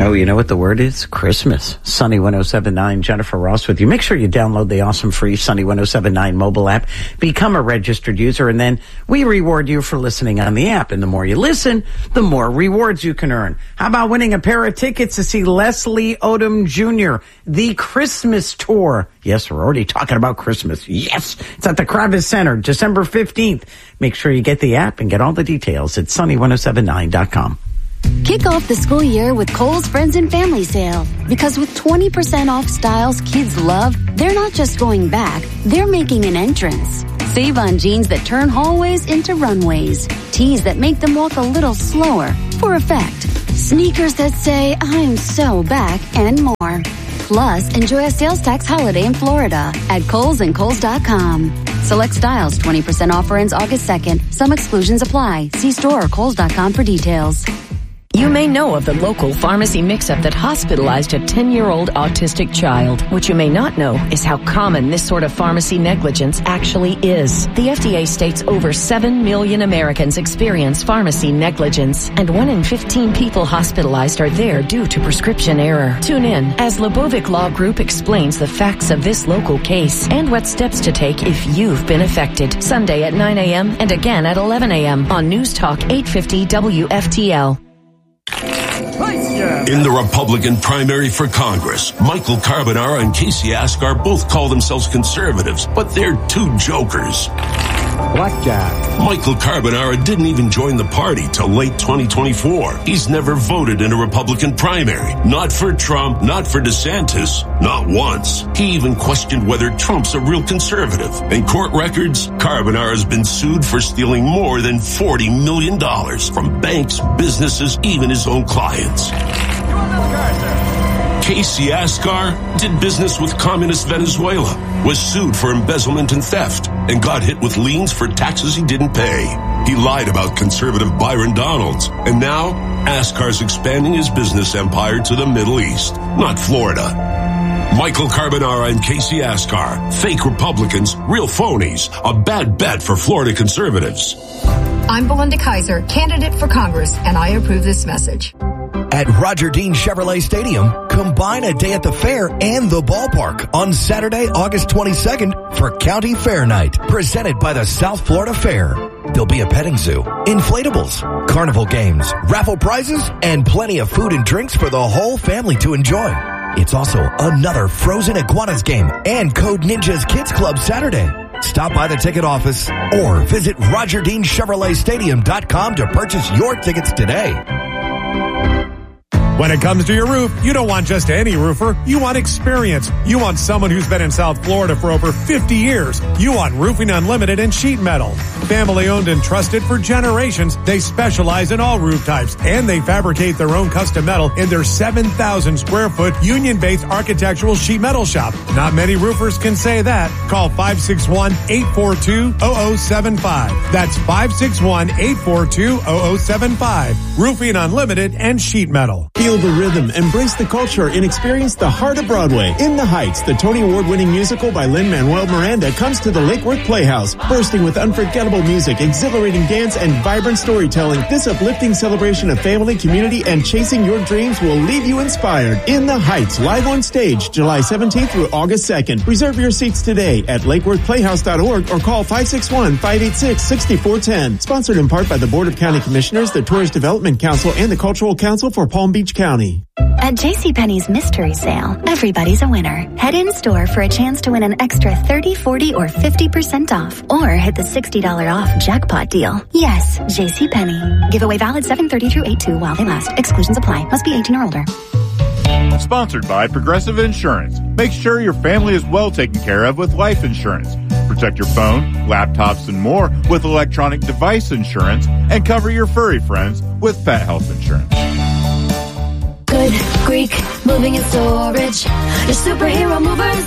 Oh, you know what the word is? Christmas. Sunny 107.9, Jennifer Ross with you. Make sure you download the awesome free Sunny 107.9 mobile app. Become a registered user, and then we reward you for listening on the app. And the more you listen, the more rewards you can earn. How about winning a pair of tickets to see Leslie Odom Jr., the Christmas tour? Yes, we're already talking about Christmas. Yes, it's at the Kravis Center, December 15th. Make sure you get the app and get all the details at sunny1079.com. Kick off the school year with Kohl's Friends and Family Sale. Because with 20% off styles kids love, they're not just going back, they're making an entrance. Save on jeans that turn hallways into runways. Tees that make them walk a little slower, for effect. Sneakers that say, I'm so back, and more. Plus, enjoy a sales tax holiday in Florida at Kohl's and Kohl's.com. Select styles, 20% offer ends August 2nd. Some exclusions apply. See store or Kohl's.com for details. You may know of the local pharmacy mix-up that hospitalized a 10-year-old autistic child. What you may not know is how common this sort of pharmacy negligence actually is. The FDA states over 7 million Americans experience pharmacy negligence, and 1 in 15 people hospitalized are there due to prescription error. Tune in as Lebovic Law Group explains the facts of this local case and what steps to take if you've been affected. Sunday at 9 a.m. and again at 11 a.m. on News Talk 850 WFTL. In the Republican primary for Congress, Michael Carbonara and Casey Askar both call themselves conservatives, but they're two jokers. Blackjack. Michael Carbonara didn't even join the party till late 2024. He's never voted in a Republican primary. Not for Trump, not for DeSantis, not once. He even questioned whether Trump's a real conservative. In court records, Carbonara's been sued for stealing more than $40 million from banks, businesses, even his own clients. Casey Askar did business with communist Venezuela, was sued for embezzlement and theft, and got hit with liens for taxes he didn't pay. He lied about conservative Byron Donalds, and now Askar's expanding his business empire to the Middle East, not Florida. Michael Carbonara and Casey Askar, fake Republicans, real phonies, a bad bet for Florida conservatives. I'm Belinda Kaiser, candidate for Congress, and I approve this message. At Roger Dean Chevrolet Stadium, combine a day at the fair and the ballpark on Saturday, August 22nd for County Fair Night, presented by the South Florida Fair. There'll be a petting zoo, inflatables, carnival games, raffle prizes, and plenty of food and drinks for the whole family to enjoy. It's also another Frozen Iguanas game and Code Ninjas Kids Club Saturday. Stop by the ticket office or visit RogerDeanChevroletStadium.com to purchase your tickets today. When it comes to your roof, you don't want just any roofer. You want experience. You want someone who's been in South Florida for over 50 years. You want Roofing Unlimited and sheet metal. Family owned and trusted for generations, they specialize in all roof types, and they fabricate their own custom metal in their 7,000 square foot union-based architectural sheet metal shop. Not many roofers can say that. Call 561-842-0075. That's 561-842-0075. Roofing Unlimited and sheet metal. Feel the rhythm, embrace the culture, and experience the heart of Broadway. In the Heights, the Tony Award-winning musical by Lin-Manuel Miranda comes to the Lake Worth Playhouse. Bursting with unforgettable music, exhilarating dance, and vibrant storytelling, this uplifting celebration of family, community, and chasing your dreams will leave you inspired. In the Heights, live on stage, July 17th through August 2nd. Reserve your seats today at lakeworthplayhouse.org or call 561-586-6410. Sponsored in part by the Board of County Commissioners, the Tourist Development Council, and the Cultural Council for Palm Beach County. At JCPenney's Mystery Sale, everybody's a winner. Head in store for a chance to win an extra 30, 40, or 50% off. Or hit the $60 off jackpot deal. Yes, JCPenney. Giveaway valid 7/30 through 8/2 while they last. Exclusions apply. Must be 18 or older. Sponsored by Progressive Insurance. Make sure your family is well taken care of with life insurance. Protect your phone, laptops, and more with electronic device insurance, and cover your furry friends with pet health insurance. Good Greek moving and storage. Your superhero movers.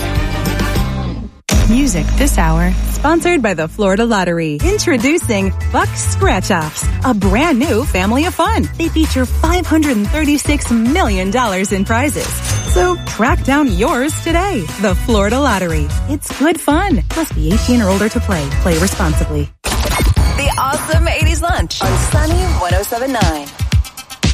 Music this hour, sponsored by the Florida Lottery. Introducing Buck Scratch-Offs, a brand new family of fun. They feature $536 million in prizes. So track down yours today. The Florida Lottery. It's good fun. Must be 18 or older to play. Play responsibly. The awesome 80s lunch on Sunny 107.9.